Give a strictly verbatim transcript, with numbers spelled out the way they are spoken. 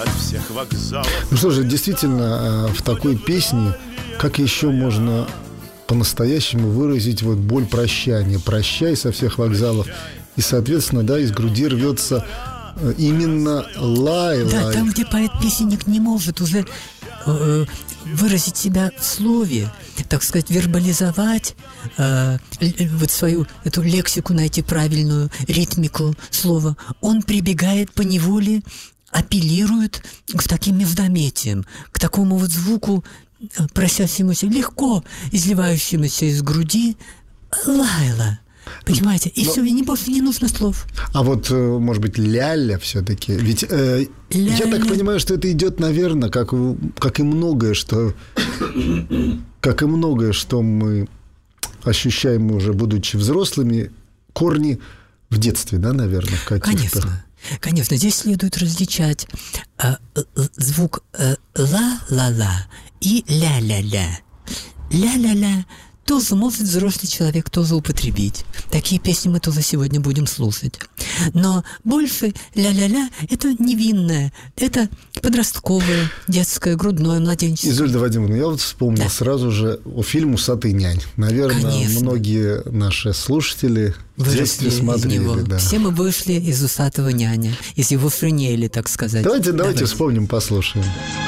от всех вокзалов. Ну что же, действительно, в такой песне как еще можно по-настоящему выразить вот боль прощания? Прощай со всех вокзалов. И, соответственно, да, из груди рвется именно лай, лай. Да, там, где поэт-песенник не может уже э, выразить себя в слове, так сказать, вербализовать, э, вот свою эту лексику, найти правильную ритмику слова, он прибегает поневоле, апеллирует к таким междометиям, к такому вот звуку, просящемуся, легко изливающемуся из груди лайла. Понимаете? И Но... все, и не, больше не нужно слов. А вот, может быть, ляля все-таки. Ведь э, я так понимаю, что это идет, наверное, как, как и многое, что как и многое, что мы ощущаем уже, будучи взрослыми, корни в детстве, да, наверное, в каких-то. Конечно. Конечно, здесь следует различать э, э, звук э, ла-ла-ла и ля-ля-ля. Ля-ля-ля тоже может взрослый человек тоже употребить. Такие песни мы тоже сегодня будем слушать. Но больше ля-ля-ля – это невинное, это подростковое, детское, грудное, младенческое. Изольда Вадимовна, я вот вспомнил да. сразу же о фильме «Усатый нянь». Наверное, Конечно. многие наши слушатели в детстве смотрели. Да. Все мы вышли из «Усатого няня», из его френели, так сказать. Давайте, давайте, давайте вспомним, послушаем.